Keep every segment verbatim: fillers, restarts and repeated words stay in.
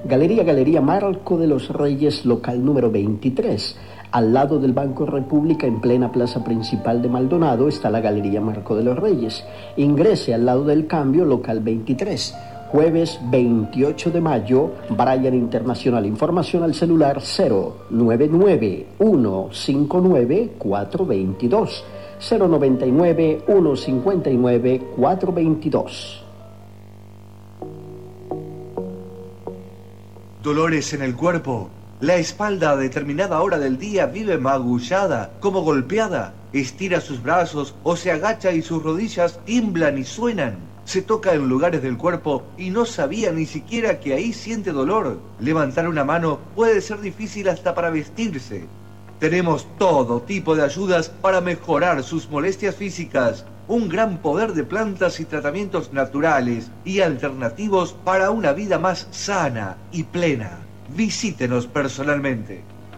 Galería Galería Marco de los Reyes, local número veintitrés. Al lado del Banco República, en plena plaza principal de Maldonado, está la Galería Marco de los Reyes. Ingrese al lado del Cambio, local veintitrés. Jueves veintiocho de mayo, Brian Internacional. Información al celular cero nueve nueve, uno cinco nueve, cuatro dos dos. cero nueve nueve, uno cinco nueve, cuatro dos dos. Dolores en el cuerpo. La espalda a determinada hora del día vive magullada, como golpeada. Estira sus brazos o se agacha y sus rodillas tiemblan y suenan. Se toca en lugares del cuerpo y no sabía ni siquiera que ahí siente dolor. Levantar una mano puede ser difícil hasta para vestirse. Tenemos todo tipo de ayudas para mejorar sus molestias físicas. Un gran poder de plantas y tratamientos naturales y alternativos para una vida más sana y plena. Visítenos personalmente.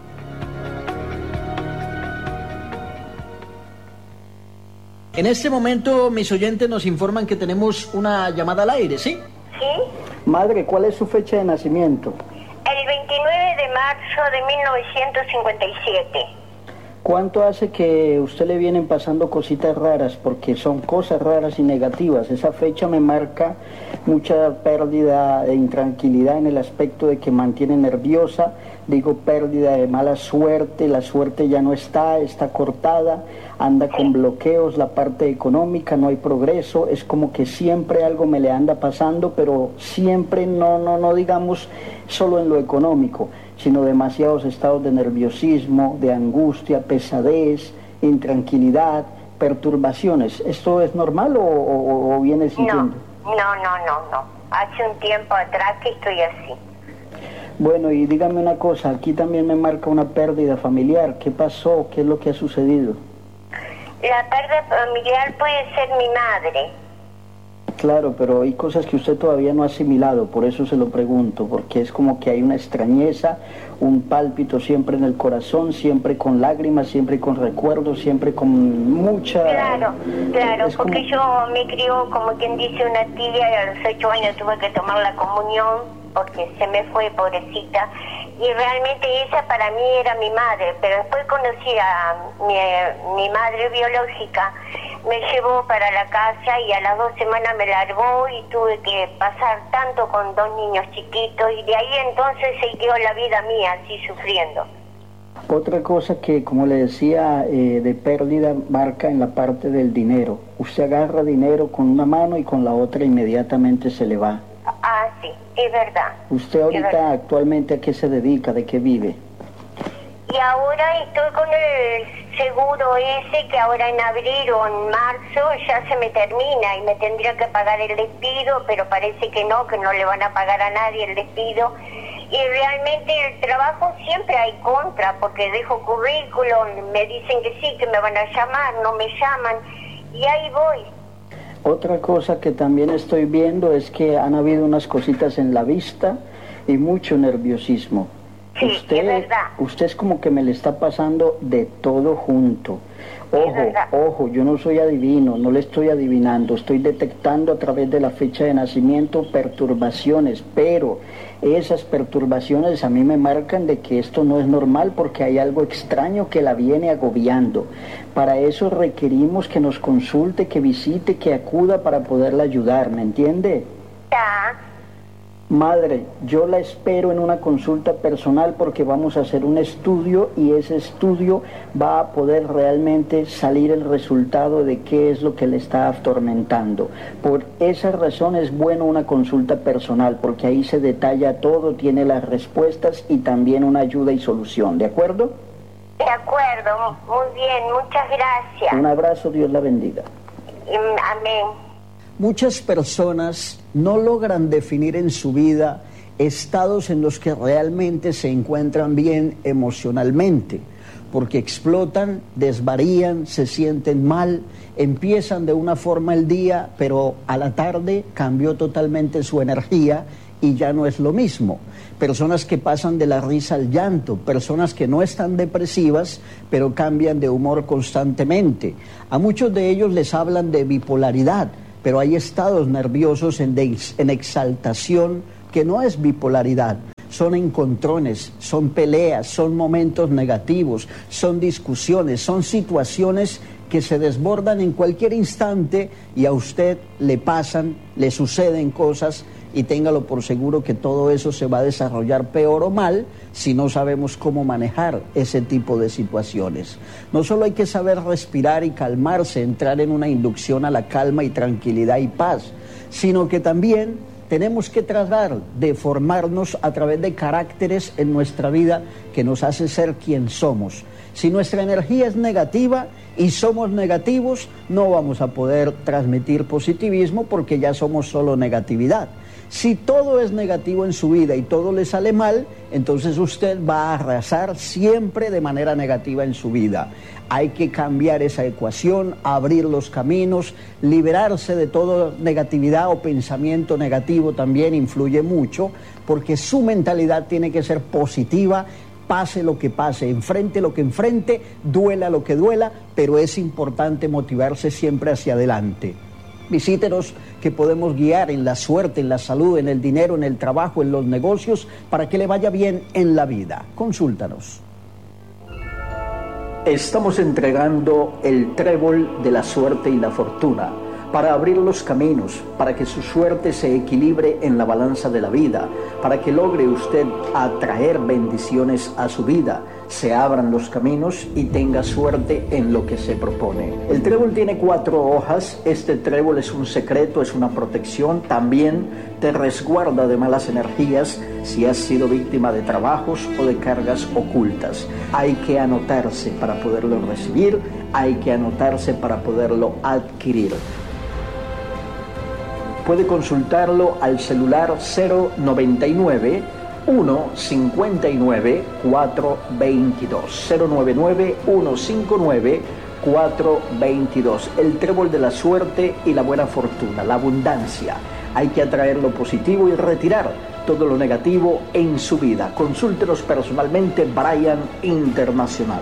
En este momento, mis oyentes nos informan que tenemos una llamada al aire, ¿sí? Sí. Madre, ¿cuál es su fecha de nacimiento? El veintinueve de marzo de mil novecientos cincuenta y siete. ¿Cuánto hace que usted le vienen pasando cositas raras? Porque son cosas raras y negativas. Esa fecha me marca mucha pérdida e intranquilidad en el aspecto de que mantiene nerviosa. Digo, pérdida de mala suerte, la suerte ya no está, está cortada, anda con bloqueos, la parte económica, no hay progreso, es como que siempre algo me le anda pasando, pero siempre no, no, no digamos solo en lo económico, sino demasiados estados de nerviosismo, de angustia, pesadez, intranquilidad, perturbaciones. ¿Esto es normal o, o, o viene sintiendo? No, no, no, no, no. Hace un tiempo atrás que estoy así. Bueno, y dígame una cosa, aquí también me marca una pérdida familiar. ¿Qué pasó? ¿Qué es lo que ha sucedido? La pérdida familiar puede ser mi madre. Claro, pero hay cosas que usted todavía no ha asimilado, por eso se lo pregunto, porque es como que hay una extrañeza, un pálpito siempre en el corazón, siempre con lágrimas, siempre con recuerdos, siempre con mucha... Claro, claro, es porque como... yo me crió, como quien dice, una tía, y a los ocho años tuve que tomar la comunión, porque se me fue, pobrecita, y realmente esa para mí era mi madre, pero después conocí a mi, mi madre biológica, me llevó para la casa y a las dos semanas me largó y tuve que pasar tanto con dos niños chiquitos, y de ahí entonces siguió la vida mía así sufriendo. Otra cosa que, como le decía, eh, de pérdida marca en la parte del dinero. Usted agarra dinero con una mano y con la otra inmediatamente se le va. Ah, sí, es verdad. ¿Usted ahorita verdad. actualmente a qué se dedica, de qué vive? Y ahora estoy con el seguro ese que ahora en abril o en marzo ya se me termina y me tendría que pagar el despido, pero parece que no, que no le van a pagar a nadie el despido. Y realmente el trabajo siempre hay contra, porque dejo currículum, me dicen que sí, que me van a llamar, no me llaman, y ahí voy. Otra cosa que también estoy viendo es que han habido unas cositas en la vista y mucho nerviosismo. Sí, usted, es verdad. Usted es como que me le está pasando de todo junto. Ojo, ojo, yo no soy adivino, no le estoy adivinando, estoy detectando a través de la fecha de nacimiento perturbaciones, pero esas perturbaciones a mí me marcan de que esto no es normal porque hay algo extraño que la viene agobiando. Para eso requerimos que nos consulte, que visite, que acuda para poderla ayudar, ¿me entiende? Ya. Madre, yo la espero en una consulta personal porque vamos a hacer un estudio y ese estudio va a poder realmente salir el resultado de qué es lo que le está atormentando. Por esa razón es bueno una consulta personal porque ahí se detalla todo, tiene las respuestas y también una ayuda y solución, ¿de acuerdo? De acuerdo, muy bien, muchas gracias. Un abrazo, Dios la bendiga. Amén. Muchas personas no logran definir en su vida estados en los que realmente se encuentran bien emocionalmente, porque explotan, desvarían, se sienten mal, empiezan de una forma el día, pero a la tarde cambió totalmente su energía y ya no es lo mismo. Personas que pasan de la risa al llanto, personas que no están depresivas, pero cambian de humor constantemente. A muchos de ellos les hablan de bipolaridad, pero hay estados nerviosos en, de, en exaltación que no es bipolaridad. son encontrones, son peleas, son momentos negativos, son discusiones, son situaciones que se desbordan en cualquier instante y a usted le pasan, le suceden cosas, y téngalo por seguro que todo eso se va a desarrollar peor o mal si no sabemos cómo manejar ese tipo de situaciones. No solo hay que saber respirar y calmarse, entrar en una inducción a la calma y tranquilidad y paz, sino que también tenemos que tratar de formarnos a través de caracteres en nuestra vida que nos hace ser quien somos. Si nuestra energía es negativa y somos negativos, no vamos a poder transmitir positivismo porque ya somos solo negatividad. Si todo es negativo en su vida y todo le sale mal, entonces usted va a arrasar siempre de manera negativa en su vida. Hay que cambiar esa ecuación, abrir los caminos, liberarse de toda negatividad o pensamiento negativo también influye mucho, porque su mentalidad tiene que ser positiva, pase lo que pase, enfrente lo que enfrente, duela lo que duela, pero es importante motivarse siempre hacia adelante. Visítenos, que podemos guiar en la suerte, en la salud, en el dinero, en el trabajo, en los negocios, para que le vaya bien en la vida. Consúltanos. Estamos entregando el trébol de la suerte y la fortuna para abrir los caminos, para que su suerte se equilibre en la balanza de la vida, para que logre usted atraer bendiciones a su vida, se abran los caminos y tenga suerte en lo que se propone. El trébol tiene cuatro hojas. Este trébol es un secreto, es una protección, también te resguarda de malas energías si has sido víctima de trabajos o de cargas ocultas. Hay que anotarse para poderlo recibir, hay que anotarse para poderlo adquirir. Puede consultarlo al celular cero noventa y nueve, uno cincuenta y nueve, cuatro veintidós. cero noventa y nueve, uno cincuenta y nueve, cuatro veintidós. El trébol de la suerte y la buena fortuna, la abundancia. Hay que atraer lo positivo y retirar todo lo negativo en su vida. Consúltenos personalmente, Brian Internacional.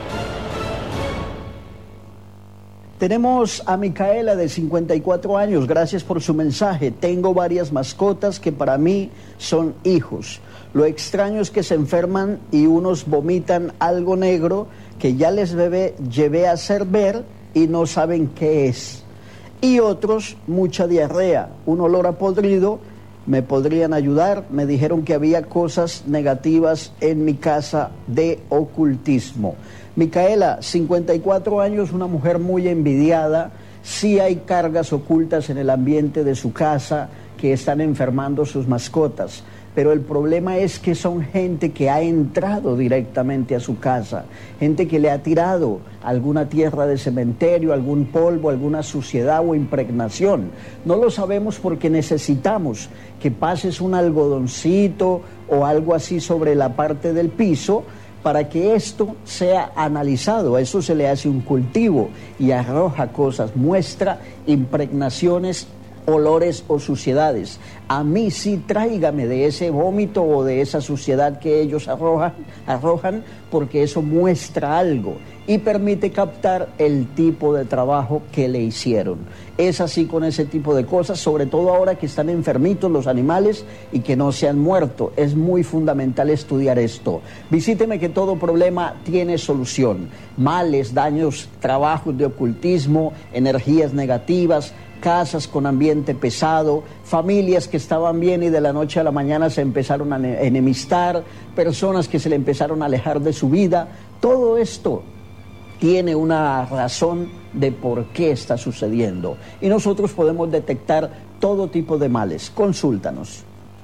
Tenemos a Micaela de cincuenta y cuatro años, gracias por su mensaje. Tengo varias mascotas que para mí son hijos. Lo extraño es que se enferman y unos vomitan algo negro que ya les bebé, llevé a hacer ver y no saben qué es. Y otros, mucha diarrea, un olor a podrido. Me podrían ayudar. Me dijeron que había cosas negativas en mi casa de ocultismo. Micaela, cincuenta y cuatro años, una mujer muy envidiada. Sí hay cargas ocultas en el ambiente de su casa que están enfermando sus mascotas. Pero el problema es que son gente que ha entrado directamente a su casa, gente que le ha tirado alguna tierra de cementerio, algún polvo, alguna suciedad o impregnación. No lo sabemos porque necesitamos que pases un algodoncito o algo así sobre la parte del piso para que esto sea analizado. A eso se le hace un cultivo y arroja cosas, muestra impregnaciones, olores o suciedades. A mí sí tráigame de ese vómito o de esa suciedad que ellos arrojan, arrojan, porque eso muestra algo y permite captar el tipo de trabajo que le hicieron. Es así con ese tipo de cosas, sobre todo ahora que están enfermitos los animales y que no se han muerto. Es muy fundamental estudiar esto. Visíteme, que todo problema tiene solución. Males, daños, trabajos de ocultismo, energías negativas, casas con ambiente pesado, familias que estaban bien y de la noche a la mañana se empezaron a enemistar, personas que se le empezaron a alejar de su vida. Todo esto tiene una razón de por qué está sucediendo y nosotros podemos detectar todo tipo de males. Consúltanos.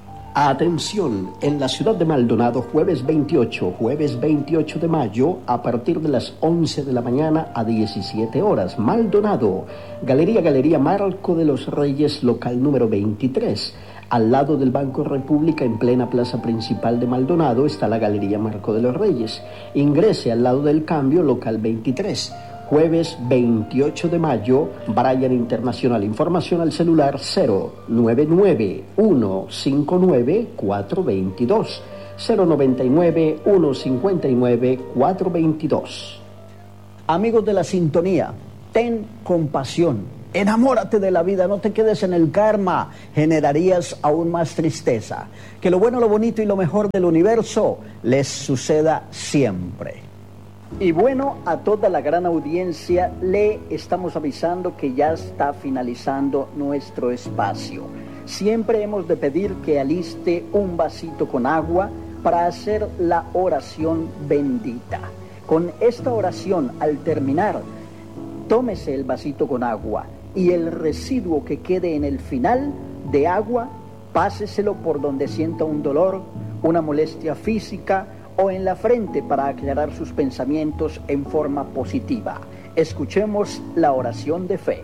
Atención, en la ciudad de Maldonado, jueves veintiocho, jueves veintiocho de mayo, a partir de las once de la mañana a diecisiete horas. Maldonado, Galería Galería Marco de los Reyes, local número veintitrés. Al lado del Banco República, en plena plaza principal de Maldonado, está la Galería Marco de los Reyes. Ingrese al lado del Cambio, local veintitrés. Jueves veintiocho de mayo, Brian Internacional. Información al celular cero noventa y nueve, uno cincuenta y nueve, cuatro veintidós. cero noventa y nueve, uno cincuenta y nueve, cuatro veintidós. Amigos de la sintonía, ten compasión, Enamórate de la vida, no te quedes en el karma, generarías aún más tristeza. Que lo bueno, lo bonito y lo mejor del universo les suceda siempre. Y bueno, a toda la gran audiencia le estamos avisando que ya está finalizando nuestro espacio. Siempre hemos de pedir que aliste un vasito con agua para hacer la oración bendita. Con esta oración, al terminar, tómese el vasito con agua y el residuo que quede en el final de agua, páseselo por donde sienta un dolor, una molestia física o en la frente para aclarar sus pensamientos en forma positiva. Escuchemos la oración de fe.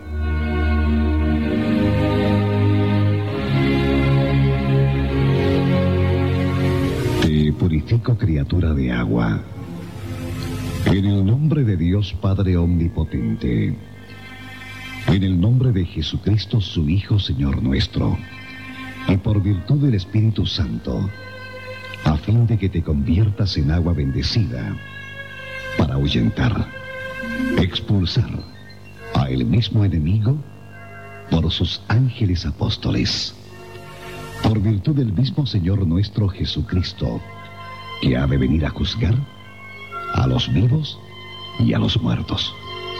Te purifico, criatura de agua, en el nombre de Dios Padre Omnipotente, en el nombre de Jesucristo, su Hijo, Señor nuestro, y por virtud del Espíritu Santo, a fin de que te conviertas en agua bendecida, para ahuyentar, expulsar a el mismo enemigo por sus ángeles apóstoles, por virtud del mismo Señor nuestro Jesucristo, que ha de venir a juzgar a los vivos y a los muertos.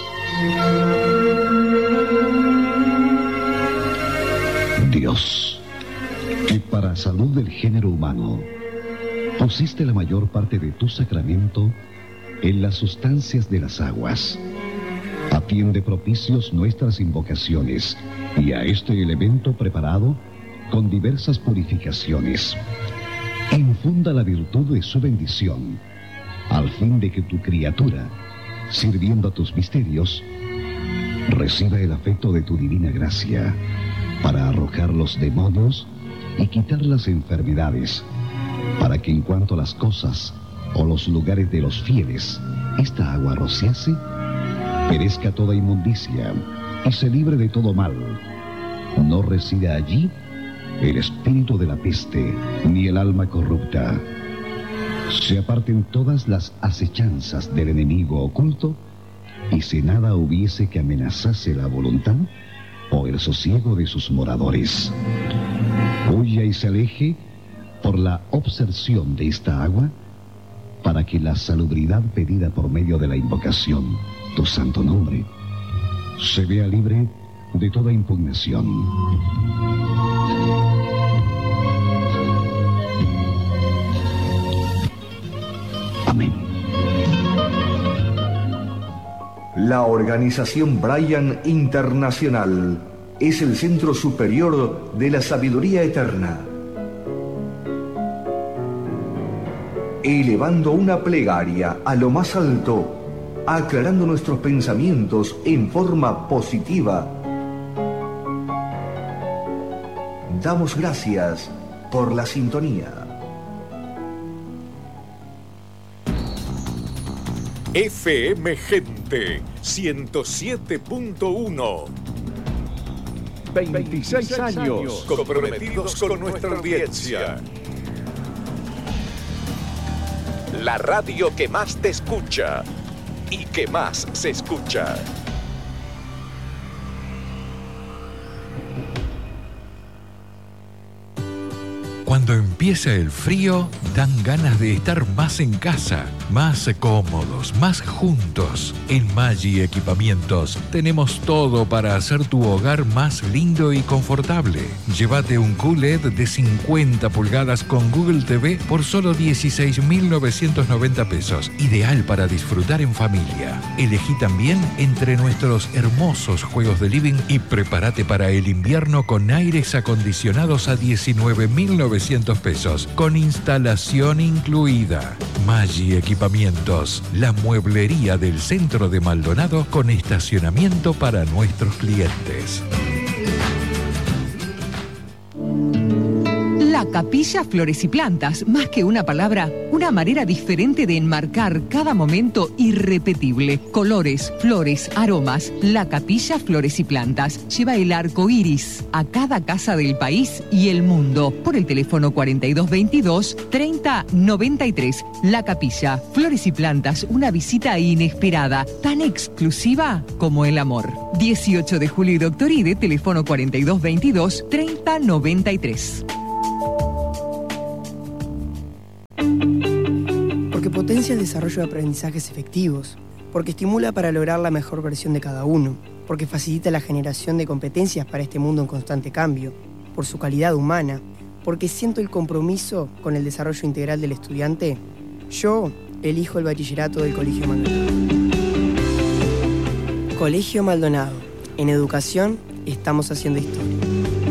Dios, que para salud del género humano pusiste la mayor parte de tu sacramento en las sustancias de las aguas, atiende propicios nuestras invocaciones y a este elemento preparado con diversas purificaciones. Infunda la virtud de su bendición, al fin de que tu criatura, sirviendo a tus misterios, reciba el afecto de tu divina gracia para arrojar los demonios y quitar las enfermedades, para que en cuanto a las cosas o los lugares de los fieles esta agua rociase, perezca toda inmundicia y se libre de todo mal. No resida allí el espíritu de la peste ni el alma corrupta. Se aparten todas las acechanzas del enemigo oculto, y si nada hubiese que amenazase la voluntad o el sosiego de sus moradores, huya y se aleje por la obserción de esta agua, para que la salubridad pedida por medio de la invocación, tu santo nombre, se vea libre de toda impugnación. Amén. La Organización Bryan Internacional es el centro superior de la sabiduría eterna. Elevando una plegaria a lo más alto, aclarando nuestros pensamientos en forma positiva, damos gracias por la sintonía. F M Gente ciento siete punto uno. veintiséis años comprometidos con nuestra audiencia. La radio que más te escucha y que más se escucha. Cuando empieza el frío, dan ganas de estar más en casa, más cómodos, más juntos. En Maggi Equipamientos tenemos todo para hacer tu hogar más lindo y confortable. Llévate un Q L E D de cincuenta pulgadas con Google T V por solo dieciséis mil novecientos noventa pesos, ideal para disfrutar en familia. Elegí también entre nuestros hermosos juegos de living y prepárate para el invierno con aires acondicionados a diecinueve mil novecientos pesos, con instalación incluida. Maggi Equipamientos, la mueblería del centro de Maldonado con estacionamiento para nuestros clientes. La Capilla Flores y Plantas, más que una palabra, una manera diferente de enmarcar cada momento irrepetible. Colores, flores, aromas. La Capilla Flores y Plantas lleva el arco iris a cada casa del país y el mundo. Por el teléfono cuarenta y dos veintidós, treinta noventa y tres. La Capilla Flores y Plantas, una visita inesperada, tan exclusiva como el amor. dieciocho de julio y Doctor Ide, teléfono cuarenta y dos veintidós, treinta noventa y tres. Porque potencia el desarrollo de aprendizajes efectivos, porque estimula para lograr la mejor versión de cada uno, porque facilita la generación de competencias para este mundo en constante cambio, por su calidad humana, porque siento el compromiso con el desarrollo integral del estudiante, yo elijo el bachillerato del Colegio Maldonado. Colegio Maldonado. En educación estamos haciendo historia.